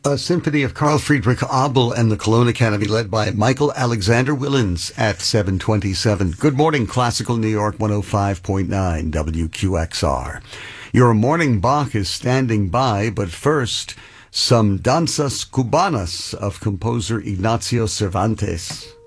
A symphony of Carl Friedrich Abel and the Cologne Academy, led by Michael Alexander Willens at 7:27. Good morning, Classical New York 105.9 WQXR. Your morning Bach is standing by, but first, some danzas cubanas of composer Ignacio Cervantes.